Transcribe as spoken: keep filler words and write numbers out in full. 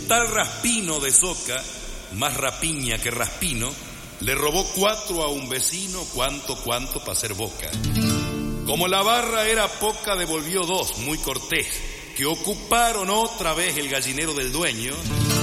tal Raspino de Soca, más rapiña que Raspino, le robó cuatro a un vecino, cuánto, cuánto pa' hacer boca. Como la barra era poca, devolvió dos, muy cortés, que ocuparon otra vez el gallinero del dueño,